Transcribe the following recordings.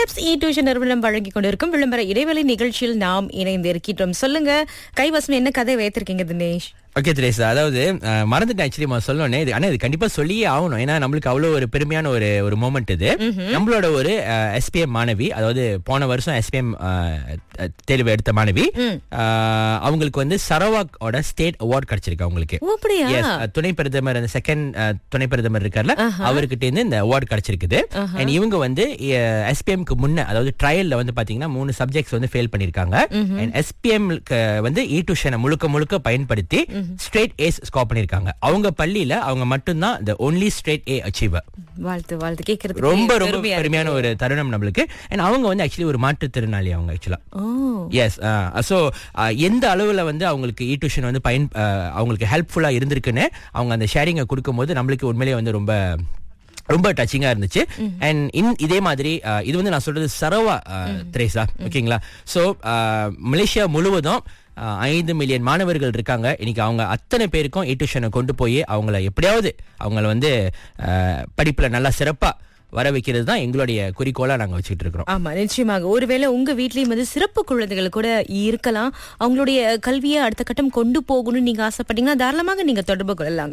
மைனப்ஸ் tuition நிறுவனம் வழங்கி கொண்டிருக்கும் விளம்பர இடைவெளி நிகழ்ச்சியில் நாம் இணைந்து இருக்கின்றோம். சொல்லுங்க, கைவசம் என்ன கதை வைத்திருக்கீங்க தினேஷ்? ஓகே திரேசா, அதாவது மறந்துட்டேன் ஆக்சுவலி சொல்லணும். இது ஆனா இது கண்டிப்பா சொல்லியே ஆகணும். ஏன்னா நம்மளுக்கு அவ்வளவு ஒரு பெருமையான ஒரு மொமெண்ட் இது. நம்மளோட ஒரு SPM மாணவி, அதாவது போன வருஷம் SPM தேர்வு எடுத்த மாணவி, அவங்களுக்கு வந்து சரவாக்கோட ஸ்டேட் அவார்ட் கிடைச்சிருக்கு அவங்களுக்கு. துணை பிரதமர், அந்த செகண்ட் துணை பிரதமர் இருக்கார்ல, அவர்கிட்ட இருந்து இந்த அவார்டு கிடைச்சிருக்குது. அண்ட் இவங்க வந்து SPMக்கு முன்ன, அதாவது ட்ரையல்ல வந்து பாத்தீங்கன்னா 3 சப்ஜெக்ட்ஸ் வந்து ஃபெயில் பண்ணிருக்காங்க. அண்ட் SPM வந்து டியூஷனை முழுக்க பயன்படுத்தி ஸ்ட்ரெயிட் ஏ ஸ்கோர் பண்ணிருக்காங்க. அவங்க பள்ளியில அவங்க மட்டும்தான் the only straight A achiever. வாழ்த்து கேக்குறது ரொம்ப பெருமையான ஒரு தருணம் நம்மளுக்கு. அண்ட் அவங்க வந்து ஆக்சுவலி ஒரு மாற்றுத்திறனாளி அவங்க ஆக்சுவலா. எஸ். சோ எந்த அளவுல வந்து அவங்களுக்கு டியூஷன் வந்து அவங்களுக்கு ஹெல்ப்ஃபுல்லா இருந்திருக்குன்னு அவங்க அந்த ஷேரிங்கை கொடுக்கும்போது நம்மளுக்கு உண்மையிலேயே வந்து ரொம்ப டச்சிங்கா இருந்துச்சு. அண்ட் இதே மாதிரி இது வந்து நான் சொல்றது சரவா திரேசா, ஓகேங்களா? சோ மலேசியா முழுவதும் 5 மில்லியன் மாணவர்கள் இருக்காங்க. இன்னைக்கு அவங்க அத்தனை பேருக்கும் டியூஷனை கொண்டு போய் அவங்கள எப்படியாவது அவங்கள வந்து படிப்புல நல்லா சிறப்பா வர வைக்கிறது தான் எங்களுடைய குறிக்கோளா நாங்க வச்சுட்டு இருக்கிறோம். ஆமா, நிச்சயமாக. ஒருவேளை உங்க வீட்லயும் வந்து சிறப்பு குழந்தைகள் கூட இருக்கலாம், அவங்களுடைய கல்வியை அடுத்த கட்டம் கொண்டு போகணும்னு நீங்க ஆசைப்பட்டீங்கன்னா தாராளமாக நீங்க தொடர்பு கொள்ளலாங்க.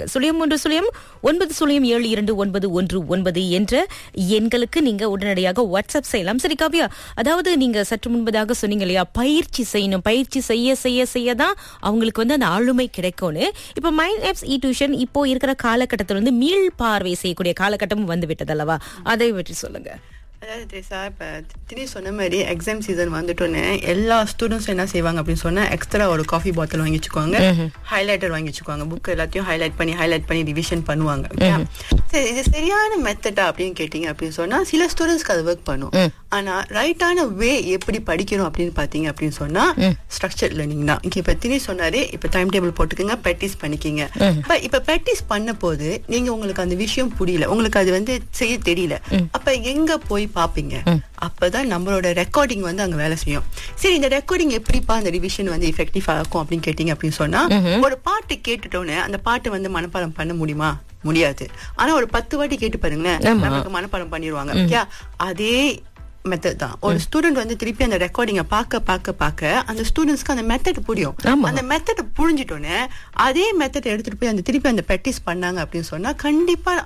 0109229119 என்ற எண்களுக்கு நீங்க உடனடியாக வாட்ஸ்அப் செய்யலாம். சரி காவ்யா, அதாவது நீங்க சற்று முன்பதாக சொன்னீங்க இல்லையா, பயிற்சி செய்யணும், பயிற்சி செய்ய தான் அவங்களுக்கு வந்து அந்த ஆளுமை கிடைக்கும்னு. இப்ப மைனப்ஸ் டியூஷன் இப்போ இருக்கிற காலகட்டத்தில் வந்து மீள் பார்வை செய்யக்கூடிய காலகட்டம் வந்து விட்டது அல்லவா, அதை பற்றி சொல்லுங்க. அதாவது சார், இப்போ திடீர் சொன்ன மாதிரி எக்ஸாம் சீசன் வந்துட்டோன்னு எல்லா ஸ்டூடெண்ட்ஸும் என்ன செய்வாங்க அப்படின்னு சொன்னா, எக்ஸ்ட்ரா ஒரு காஃபி பாட்டில் வாங்கி வச்சுக்குவாங்க, ஹைலைட்டர் வாங்கி வச்சுக்குவாங்க, புக் எல்லாத்தையும் ஹைலைட் பண்ணி ரிவிஷன் பண்ணுவாங்க. சரி, இது சரியான மெத்தடா அப்படின்னு கேட்டீங்க அப்படின்னு சொன்னா சில ஸ்டூடெண்ட்ஸ்க்கு அது ஒர்க் பண்ணும். ஆனா ரைட்டான வே எப்படி படிக்கணும் அப்படின்னு பாத்தீங்க அப்படின்னு சொன்னா ஸ்ட்ரக்சர்ட் லேர்னிங் தான். இப்ப திடீர் சொன்னாரு, இப்ப டைம் டேபிள் போட்டுக்கோங்க, ப்ராக்டிஸ் பண்ணிக்கிங்க. இப்ப ப்ராக்டிஸ் பண்ண போது நீங்க உங்களுக்கு அந்த விஷயம் புரியல, உங்களுக்கு அது வந்து செய்ய தெரியல, அப்ப எங்க போய் பாப்பீங்க? அப்பதான் நம்மளோட ரெக்கார்டிங் வந்து அங்க வேலை செய்யும். சரி, இந்த ரெக்கார்டிங் எப்படிப்பா அந்த ரிவிஷன் வந்து எஃபெக்டிவ் ஆகும் அப்படின்னு கேட்டீங்க அப்படின்னு சொன்னா, ஒரு பாட்டு கேட்டுட்டோன்னு அந்த பாட்டு வந்து மனப்பாடம் பண்ண முடியுமா? முடியாது. ஆனா ஒரு 10 வாட்டி கேட்டு பாருங்களேன், நமக்கு மனப்பாடம் பண்ணிடுவாங்க. அதே மெத்தட் தான். ஒரு ஸ்டூடெண்ட் வந்து திருப்பி அந்த ரெக்கார்டிங்க பார்க்க அந்த ஸ்டூடெண்ட்ஸ்க்கு அந்த மெத்தட் புரியும். அந்த மெத்தட் புரிஞ்சிட்டோன்னே அதே மெத்தட் எடுத்துட்டு போய் அந்த திருப்பி அந்த ப்ராக்டிஸ் பண்ணாங்க அப்படின்னு சொன்னா கண்டிப்பா